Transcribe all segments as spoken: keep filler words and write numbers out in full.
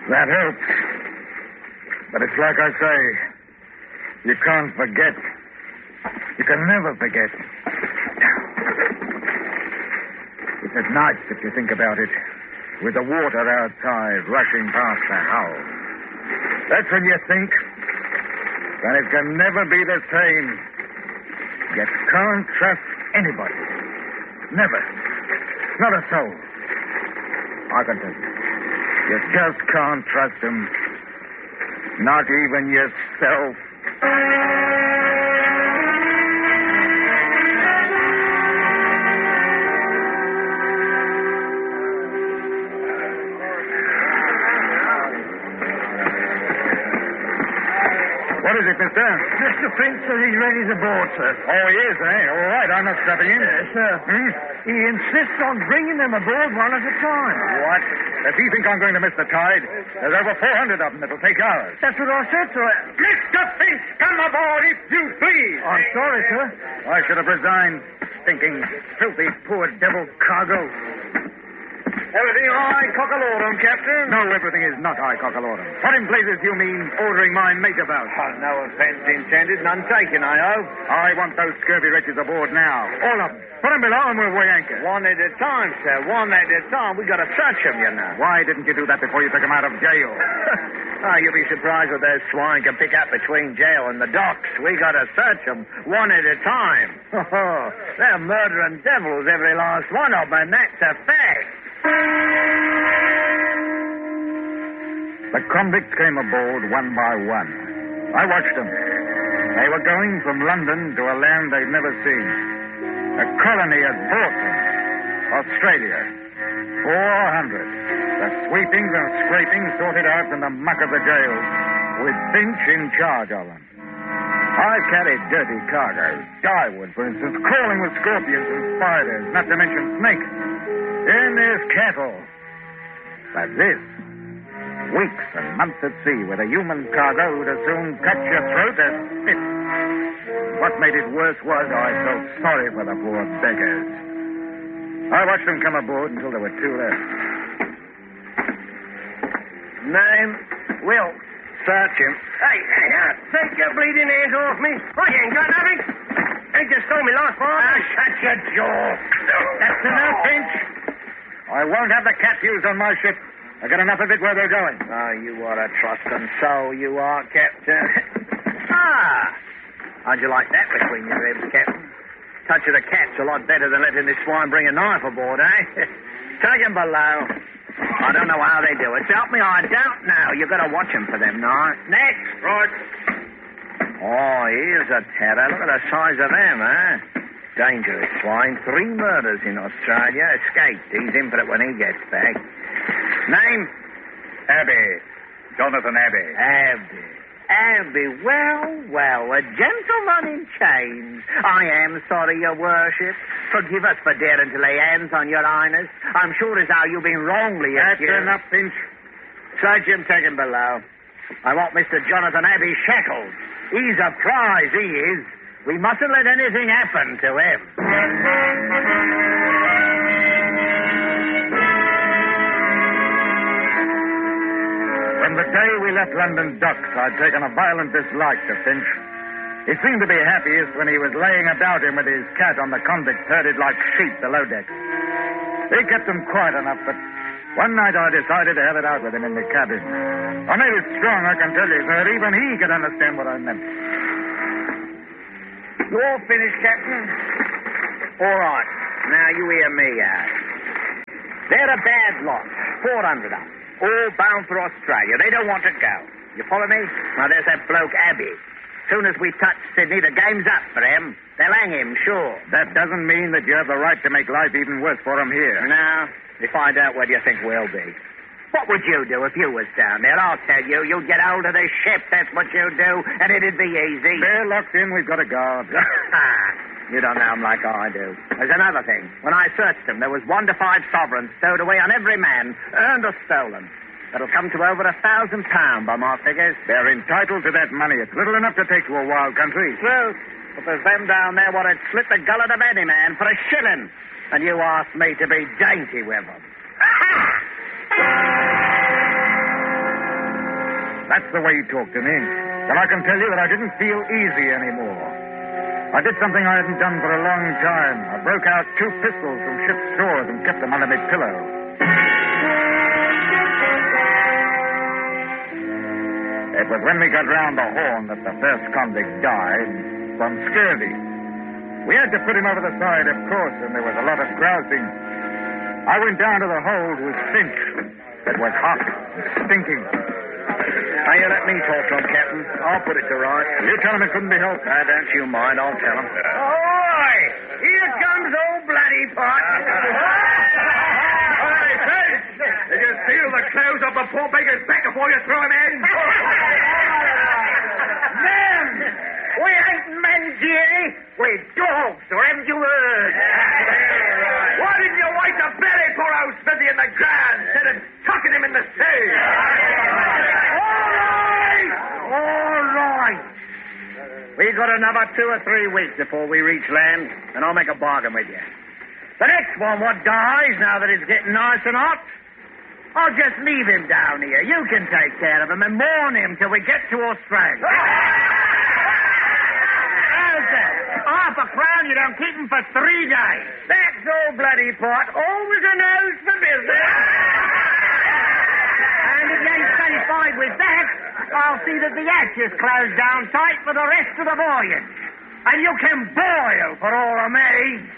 That helps. But it's like I say, you can't forget. You can never forget. It's at night, if you think about it, with the water outside rushing past the house. That's when you think that it can never be the same. You can't trust anybody. Never. Not a soul. I can tell you. You just can't trust them. Not even yourself. What is it, mister? Mister Finch says he's ready to board, sir. Oh, he is, eh? All right, I'm not stepping in. Yes, sir. Hmm? He insists on bringing them aboard one at a time. What? Does he think I'm going to miss the tide? There's over four hundred of them. It'll take hours. That's what I said, sir. Mister Finch, come aboard if you please. I'm sorry, sir. I should have resigned. Stinking, filthy, poor devil cargo. Everything all right, cockalorum, Captain? No, everything is not high cockalorum. What in blazes do you mean ordering my mate about? Oh, no offense intended, none taken, I hope. I want those scurvy wretches aboard now. All of them. Put them below and we'll weigh anchor. One at a time, sir. One at a time. We got to search them, you know. Why didn't you do that before you took them out of jail? Oh, you'll be surprised what those swine can pick up between jail and the docks. We got to search them one at a time. Oh, they're murdering devils, every last one of them, and that's a fact. The convicts came aboard one by one. I watched them. They were going from London to a land they'd never seen. A colony had bought them. Australia. Four hundred. The sweepings and scrapings sorted out from the muck of the jail, with Finch in charge of them. I carried dirty cargo. Dyewood, for instance, crawling with scorpions and spiders, not to mention snakes. Then there's cattle. But this, weeks and months at sea with a human cargo would as soon cut your throat as spit. What made it worse was I felt sorry for the poor beggars. I watched them come aboard until there were two left. Name, Will. Search him. Hey, hey, uh, take your bleeding hands off me. I ain't got nothing. They just stole me last part. Ah, shut your jaw. That's enough, Finch. I won't have the cat used on my ship. I got enough of it where they're going. Oh, you are a trusting soul, you are, Captain. Ah! How'd you like that between your ribs, Captain? Touch of the cat's a lot better than letting this swine bring a knife aboard, eh? Take him below. I don't know how they do it. Help me, I don't know. You've got to watch him for them, now. Next. Right. Oh, here's a terror. Look at the size of them, eh? Dangerous swine. Three murders in Australia. Escaped. He's in for it when he gets back. Name? Abbey. Jonathan Abbey. Abbey. Abbey. Well, well, a gentleman in chains. I am sorry, your worship. Forgive us for daring to lay hands on your highness. I'm sure as how you've been wrongly That's accused. enough, Finch. Search him, take him below. I want Mister Jonathan Abbey shackled. He's a prize, he is. We mustn't let anything happen to him. From the day we left London docks, I'd taken a violent dislike to Finch. He seemed to be happiest when he was laying about him with his cat on the convicts herded like sheep below deck. He kept them quiet enough, but one night I decided to have it out with him in the cabin. I made it strong, I can tell you, so that even he could understand what I meant. You're finished, Captain? All right. Now you hear me out. They're a bad lot. four hundred of them. All bound for Australia. They don't want to go. You follow me? Now, there's that bloke, Abbey. Soon as we touch Sydney, the game's up for him. They'll hang him, sure. That doesn't mean that you have the right to make life even worse for him here. Now, if I don't, what do you think we'll be? What would you do if you was down there? I'll tell you. You'd get hold of the ship, that's what you'd do, and it'd be easy. They're locked in. We've got a guard. You don't know them like I do. There's another thing. When I searched them, there was one to five sovereigns stowed away on every man, earned or stolen. That'll come to over a thousand pounds by my figures. They're entitled to that money. It's little enough to take to a wild country. True. But there's them down there what'd slit the gullet of any man for a shilling. And you asked me to be dainty with them. That's the way he talked to me. Well, I can tell you that I didn't feel easy anymore. I did something I hadn't done for a long time. I broke out two pistols from ship's stores and kept them under my pillow. It was when we got round the Horn that the first convict died from scurvy. We had to put him over the side, of course, and there was a lot of grousing. I went down to the hold with Finch. It was hot and stinking. Now, you let me talk to him, Captain. I'll put it to rights. You tell him it couldn't be helped. Uh, don't you mind. I'll tell him. Oi! Here comes old Bloody Pot. Hey, Finch! Did you steal the clothes off the poor beggar's back before you threw him in? Men! We ain't men, dearie. We're dogs, or haven't you heard? Why didn't you wait to bury poor old Smithy in the ground instead of chucking him in the sea? All right! All right. We got another two or three weeks before we reach land, and I'll make a bargain with you. The next one what dies, now that it's getting nice and hot, I'll just leave him down here. You can take care of him and mourn him till we get to Australia. How's that? Half a crown, you don't keep him for three days. That's all, Bloody Pot. Always a nose for business. And if you ain't satisfied with that, I'll see that the hatch is closed down tight for the rest of the voyage. And you can boil for all of me.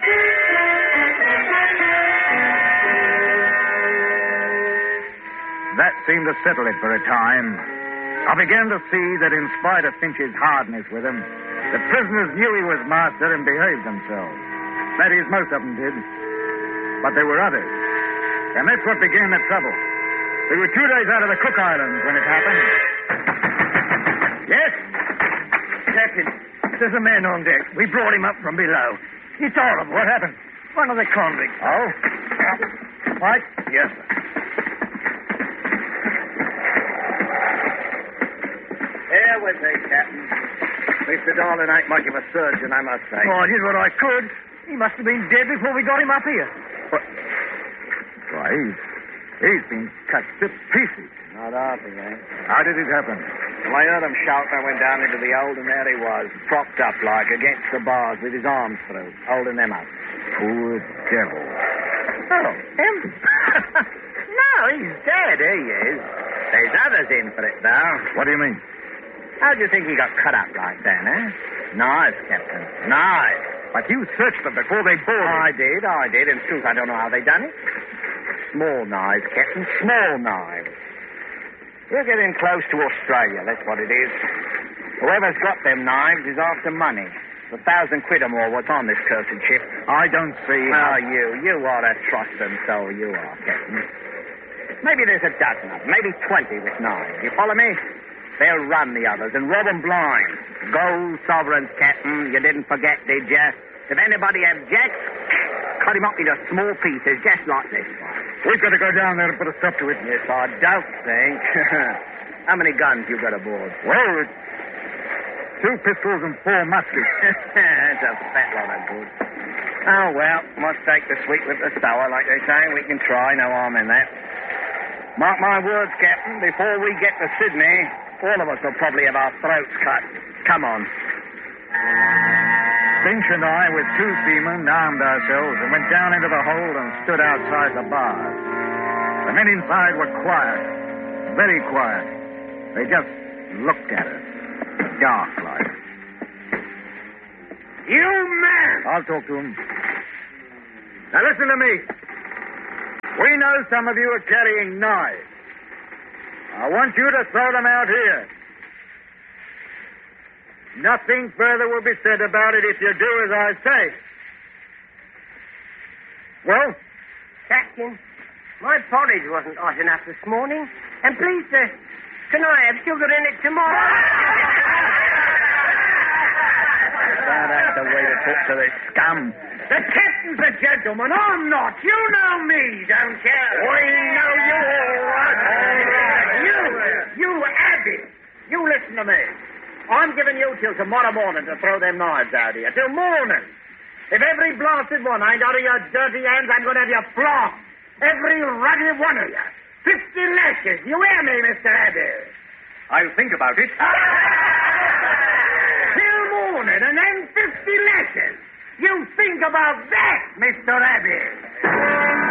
That seemed to settle it for a time. I began to see that in spite of Finch's hardness with him, the prisoners knew he was master and behaved themselves. That is, most of them did. But there were others. And that's what began the trouble. We were two days out of the Cook Islands when it happened. Yes? Captain, there's a man on deck. We brought him up from below. It's horrible. What happened? One of the convicts. Oh? What? Yes, sir. Here with me, Captain. Mister Darling ain't much of a surgeon, I must say. Oh, I did what I could. He must have been dead before we got him up here. What? Why, he's, he's been cut to pieces. Not half again. How did it happen? Well, I heard him shout. I went down into the hold, and there he was, propped up like against the bars with his arms through, holding them up. Poor devil. Oh, him? No, he's dead, he is. There's others in for it, though. What do you mean? How do you think he got cut up like that, eh? Knives, Captain. Knives. But you searched them before they bored I did, I did. In truth, I don't know how they done it. Small knives, Captain. Small knives. We're getting close to Australia, that's what it is. Whoever's got them knives is after money. A thousand quid or more what's on this cursed ship. I don't see Oh, how... you. You are a trusting soul, you are, Captain. Maybe there's a dozen of them, maybe twenty with knives. You follow me? They'll run the others and rob them blind. Gold sovereigns, Captain. You didn't forget, did you? If anybody objects, cut him up into small pieces, just like this one. We've got to go down there and put a stop to it. Yes, I don't think. How many guns you got aboard? Well, two pistols and four muskets. That's a fat lot of good. Oh, well, must take the sweet with the sour, like they say. We can try, no harm in that. Mark my words, Captain, before we get to Sydney, all of us will probably have our throats cut. Come on. Finch and I, with two seamen, armed ourselves and went down into the hold and stood outside the bars. The men inside were quiet, very quiet. They just looked at us, dark like. You man! I'll talk to him. Now listen to me. We know some of you are carrying knives. I want you to throw them out here. Nothing further will be said about it if you do as I say. Well? Captain, my porridge wasn't hot enough this morning. And please, sir, can I have sugar in it tomorrow? Now, that's the way to talk to this scum. The captain's a gentleman. I'm not. You know me, don't you? We know you all right. You, you Abbey. You listen to me. I'm giving you till tomorrow morning to throw them knives out here. Till morning. If every blasted one ain't out of your dirty hands, I'm going to have you flogged. Every ruddy one of you. Fifty lashes. You hear me, Mister Abbey? I'll think about it. Till morning and then fifty lashes. You think about that, Mister Abbey.